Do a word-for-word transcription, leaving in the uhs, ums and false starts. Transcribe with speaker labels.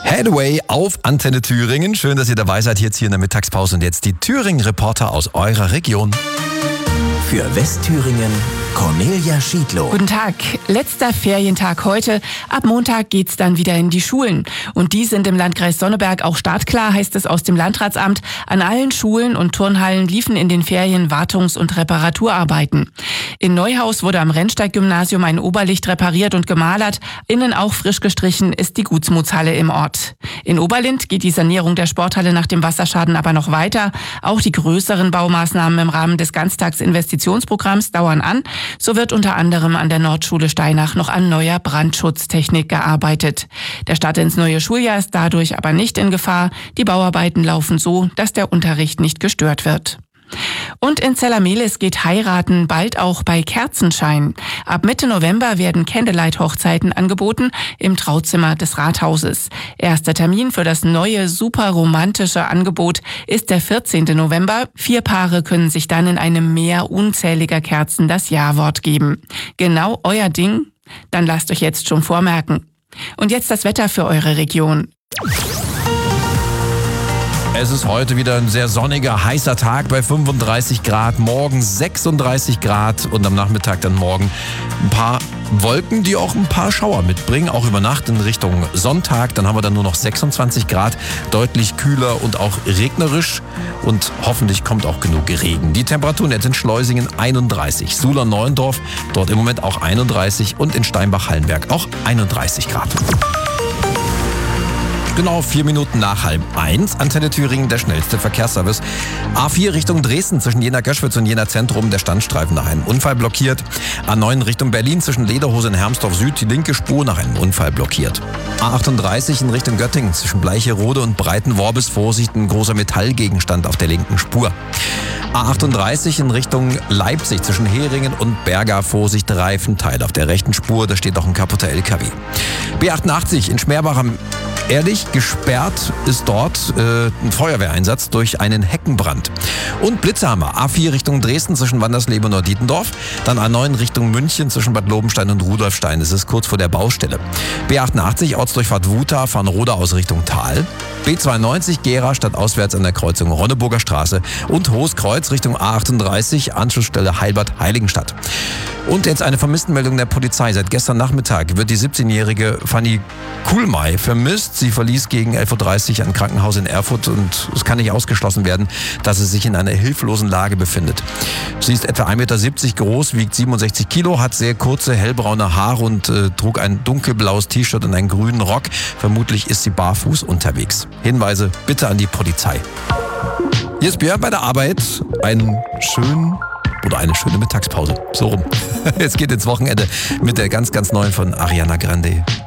Speaker 1: Headway auf Antenne Thüringen. Schön, dass ihr dabei seid jetzt hier in der Mittagspause. Und jetzt die Thüringen-Reporter aus eurer Region.
Speaker 2: Für Westthüringen Cornelia Schiedlow.
Speaker 3: Guten Tag. Letzter Ferientag heute. Ab Montag geht's dann wieder in die Schulen. Und die sind im Landkreis Sonneberg auch startklar, heißt es aus dem Landratsamt. An allen Schulen und Turnhallen liefen in den Ferien Wartungs- und Reparaturarbeiten. In Neuhaus wurde am Rennsteig-Gymnasium ein Oberlicht repariert und gemalert. Innen auch frisch gestrichen ist die Gutsmutshalle im Ort. In Oberlind geht die Sanierung der Sporthalle nach dem Wasserschaden aber noch weiter. Auch die größeren Baumaßnahmen im Rahmen des Ganztagsinvestitionsprogramms dauern an. So wird unter anderem an der Nordschule Steinach noch an neuer Brandschutztechnik gearbeitet. Der Start ins neue Schuljahr ist dadurch aber nicht in Gefahr. Die Bauarbeiten laufen so, dass der Unterricht nicht gestört wird. Und in Zellamelis geht Heiraten bald auch bei Kerzenschein. Ab Mitte November werden Candlelight-Hochzeiten angeboten im Trauzimmer des Rathauses. Erster Termin für das neue, super romantische Angebot ist der vierzehnten November. Vier Paare können sich dann in einem Meer unzähliger Kerzen das Ja-Wort geben. Genau euer Ding? Dann lasst euch jetzt schon vormerken. Und jetzt das Wetter für eure Region.
Speaker 1: Es ist heute wieder ein sehr sonniger, heißer Tag bei fünfunddreißig Grad, morgen sechsunddreißig Grad und am Nachmittag dann morgen ein paar Wolken, die auch ein paar Schauer mitbringen, auch über Nacht in Richtung Sonntag. Dann haben wir dann nur noch sechsundzwanzig Grad, deutlich kühler und auch regnerisch und hoffentlich kommt auch genug Regen. Die Temperaturen jetzt in Schleusingen einunddreißig, Suhlern-Neuendorf dort im Moment auch einunddreißig und in Steinbach-Hallenberg auch einunddreißig Grad. Genau vier Minuten nach halb eins. Antenne Thüringen, der schnellste Verkehrsservice. A vier Richtung Dresden zwischen Jena-Göschwitz und Jena-Zentrum. Der Standstreifen nach einem Unfall blockiert. A neun Richtung Berlin zwischen Lederhose und Hermsdorf Süd. Die linke Spur nach einem Unfall blockiert. A achtunddreißig in Richtung Göttingen zwischen Bleicherode und Breitenworbis. Vorsicht, ein großer Metallgegenstand auf der linken Spur. A achtunddreißig in Richtung Leipzig zwischen Heringen und Berga. Vorsicht, Reifenteil auf der rechten Spur. Da steht auch ein kaputter L K W. B achtundachtzig in Schmerbach am Ehrlich, gesperrt ist dort äh, ein Feuerwehreinsatz durch einen Heckenbrand. Und Blitzhammer, A vier Richtung Dresden zwischen Wandersleben und Norddietendorf. Dann A neun Richtung München zwischen Bad Lobenstein und Rudolfstein. Das ist kurz vor der Baustelle. B achtundachtzig, Ortsdurchfahrt Wuta, Farnroda aus Richtung Tal. B zweiundneunzig, Gera stadtauswärts an der Kreuzung Ronneburger Straße. Und Hohes Richtung A achtunddreißig, Anschlussstelle Heilbad-Heiligenstadt. Und jetzt eine Vermisstenmeldung der Polizei. Seit gestern Nachmittag wird die siebzehnjährige Fanny Kuhlmey vermisst. Sie verließ gegen elf Uhr dreißig ein Krankenhaus in Erfurt und es kann nicht ausgeschlossen werden, dass sie sich in einer hilflosen Lage befindet. Sie ist etwa ein Meter siebzig groß, wiegt siebenundsechzig Kilo, hat sehr kurze hellbraune Haare und äh, trug ein dunkelblaues T-Shirt und einen grünen Rock. Vermutlich ist sie barfuß unterwegs. Hinweise bitte an die Polizei. Hier ist Björn bei der Arbeit. Einen schönen oder eine schöne Mittagspause. So rum. Jetzt geht ins Wochenende mit der ganz, ganz neuen von Ariana Grande.